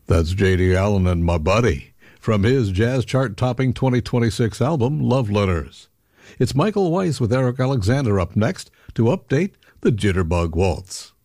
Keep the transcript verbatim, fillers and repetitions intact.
That's J D. Allen and My Buddy from his jazz chart-topping twenty twenty-six album, Love Letters. It's Michael Weiss with Eric Alexander up next to update the Jitterbug Waltz.